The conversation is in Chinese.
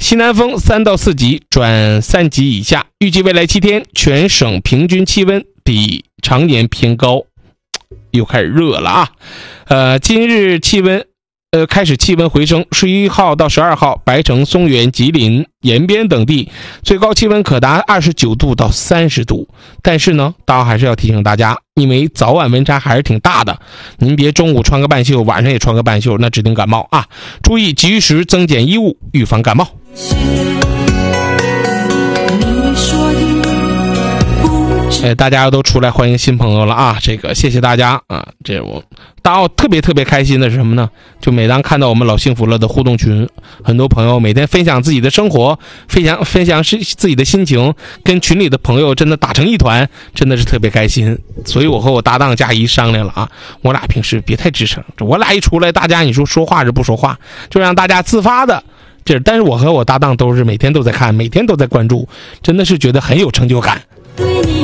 西南风3到4级转3级以下，预计未来7天全省平均气温比常年偏高，又开始热了啊！今日气温开始气温回升，11号到12号，白城、松原、吉林、延边等地最高气温可达29度到30度。但是呢，大家还是要提醒大家，因为早晚温差还是挺大的，您别中午穿个半袖，晚上也穿个半袖，那指定感冒啊！注意及时增减衣物，预防感冒。大家都出来欢迎新朋友了啊！这个谢谢大家啊！这我特别开心的是什么呢？就每当看到我们老幸福了的互动群，很多朋友每天分享自己的生活，分享自己的心情，跟群里的朋友真的打成一团，真的是特别开心。所以我和我搭档佳怡商量了啊，我俩平时别太支撑，我俩一出来，大家你说说话是不说话，就让大家自发的。但是我和我搭档都是每天都在看，每天都在关注，真的是觉得很有成就感。对你